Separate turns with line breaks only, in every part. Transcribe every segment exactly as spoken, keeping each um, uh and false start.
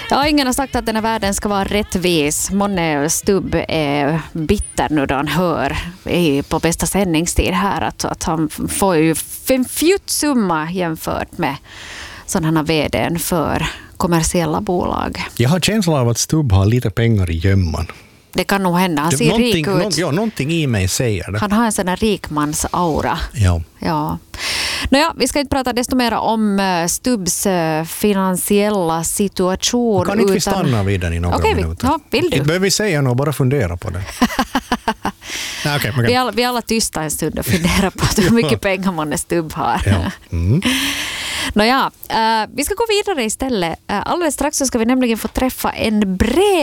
Ja, ingen har sagt att den här världen ska vara rättvis. Månne Stubb är bitter nu då han hör på bästa sändningstid här att, att han får ju en fjutsumma jämfört med sådana vdn för kommersiella bolag.
Jag har känslan av att Stubb har lite pengar i gömman.
Det kan nog hända. Han ser rik ut.
Nå, ja, någonting i mig säger det.
Han har en sån här rikmans aura.
Ja.
Ja. Nåja, vi ska inte prata desto mer om Stubbs finansiella situation.
Kan inte
utan...
vi stanna vid den i några
okay,
minuter?
Ja, vill du?
Behöver vi säga något, bara fundera på det. Nej, okay, okay.
Vi, är alla, vi är alla tysta en stund och funderar på hur mycket pengar man Stubb har.
Ja. Mm.
Nåja, uh, vi ska gå vidare istället. Uh, alldeles strax så ska vi nämligen få träffa en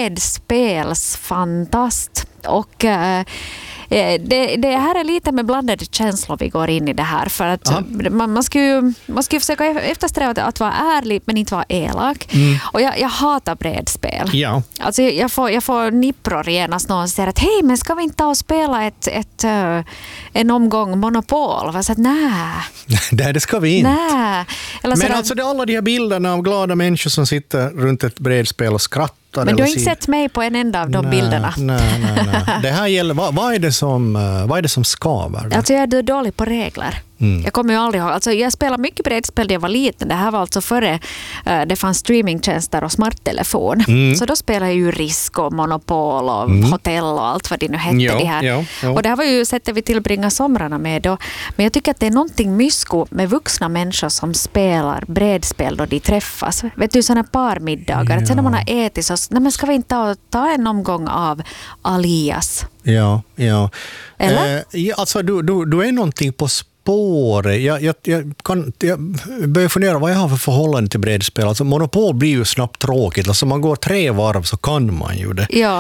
brädspelsfantast. Och uh, det, det här är lite med blandade känslor vi går in i det här. För att man, man, ska ju, man ska ju försöka eftersträva att, att vara ärlig men inte vara elak. Mm. Och jag, jag hatar brädspel.
Ja.
Alltså jag får, jag får nippror genast någon säger att hej, men ska vi inte ta och spela ett, ett, uh, en omgång Monopol? Och så att nej.
Nej, det ska vi inte.
Nej. Eller
men
sådär,
alltså det är alla de här bilderna av glada människor som sitter runt ett brädspel och skrattar.
Men du har inte sett mig på en enda av de
nej,
bilderna.
Nej, nej, nej. Det här gäller, vad, vad, är det som, vad är det som skaver?
Alltså jag är dålig på regler. Mm. Jag kommer ju aldrig ihåg. Alltså jag spelade mycket brädspel när jag var liten. Det här var alltså före uh, det fanns streamingtjänster och smarttelefon. Mm. Så då spelade jag ju Risk och Monopol och mm. Hotell och allt vad det nu hette.
Jo,
det här.
Jo, jo.
Och det här var ju sättet vi tillbringar somrarna med då. Men jag tycker att det är någonting mysko med vuxna människor som spelar brädspel då de träffas. Vet du, sådana parmiddagar. Ja. Att sen när man har ätit så nej, men ska vi inte ta, ta en omgång av Alias?
Ja, ja.
Eller?
Eh, ja alltså du, du, du är någonting på spåret. Jag, jag, jag, kan, jag börjar fundera vad jag har för förhållande till brädspel. Alltså Monopol blir ju snabbt tråkigt. Alltså man går tre varv så kan man ju det.
Ja.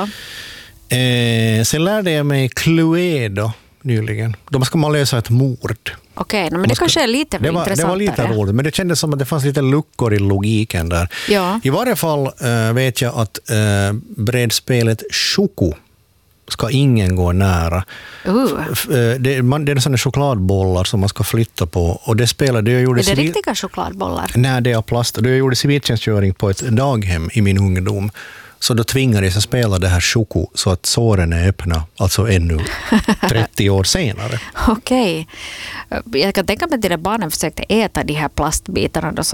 Eh, sen lärde jag mig Cluedo nyligen. Då ska man lösa ett mord.
Okej, okay, men det ska, kanske är lite
det var,
intressantare.
Det var lite roligt, men det kändes som att det fanns lite luckor i logiken där.
Ja.
I varje fall äh, vet jag att äh, brädspelet Choco ska ingen gå nära.
Uh.
Det, man, det är sådana chokladbollar som man ska flytta på. Och det spelade, jag gjorde
är det
civil...
riktiga chokladbollar?
Nej, det är plast. Jag gjorde civiltjänstgöring på ett daghem i min ungdom. Så då tvingades jag spela det här Choco så att såren är öppna, alltså ännu trettio år senare.
Okej. Okay. Jag kan tänka mig att de där barnen försökte äta de här plastbitarna då som